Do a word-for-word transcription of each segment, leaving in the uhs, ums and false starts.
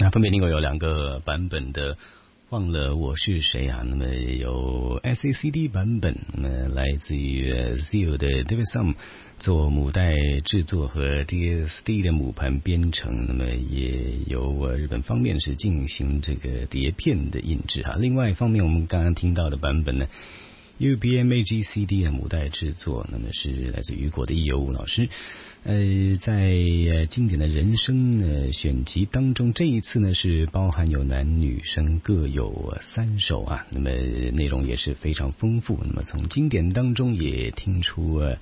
那分别另外有两个版本的忘了我是谁啊，那么有 S A C D 版本，那么来自于 Zio 的 David Sum 做母带制作和 D S D 的母盘编程，那么也由日本方面是进行这个碟片的印制啊。另外一方面我们刚刚听到的版本呢，U B M A G C D 的母带制作，那么是来自于国的易有武老师。呃，在经典的人声呢选集当中，这一次呢是包含有男女生各有三首啊，那么内容也是非常丰富。那么从经典当中也听出呃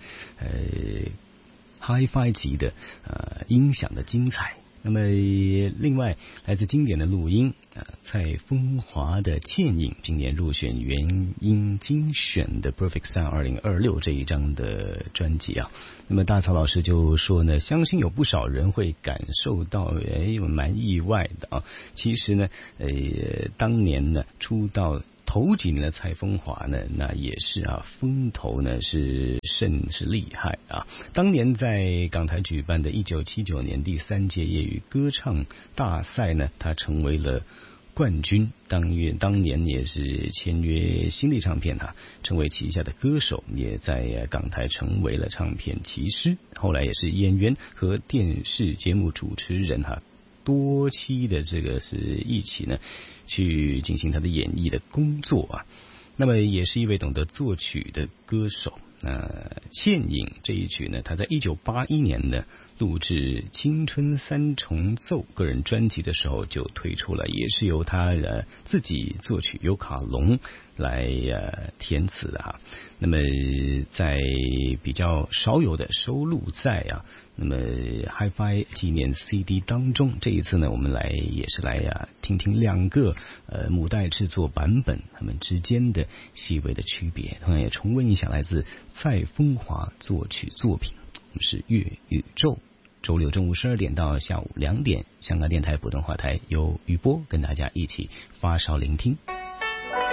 Hi-Fi 级的呃音响的精彩。那么另外来自经典的录音啊，蔡枫华的倩影今年入选原音精选的 Perfect Sound 二零二六这一张的专辑啊。那么大曹老师就说呢，相信有不少人会感受到哎蛮意外的啊。其实呢呃当年呢出道头几年的蔡枫华呢，那也是啊，风头呢是甚是厉害啊。当年在港台举办的一九七九年第三届业余歌唱大赛呢，他成为了冠军。当月当年也是签约新力唱片哈，成为旗下的歌手，也在港台成为了唱片骑师。后来也是演员和电视节目主持人哈。多期的这个是一起呢去进行他的演艺的工作啊，那么也是一位懂得作曲的歌手。那倩影这一曲呢，他在一九八一年呢录制《青春三重奏》个人专辑的时候就推出了，也是由他呃自己作曲，由卡龙来呃填词的啊。那么在比较少有的收录在啊那么 Hi-Fi 纪念 C D 当中，这一次呢我们来也是来啊听听两个呃母带制作版本他们之间的细微的区别，同样也重温一下来自蔡枫华作曲作品。我们是乐宇宙，周六中午十二点到下午两点，香港电台普通话台由雨波跟大家一起发烧聆听。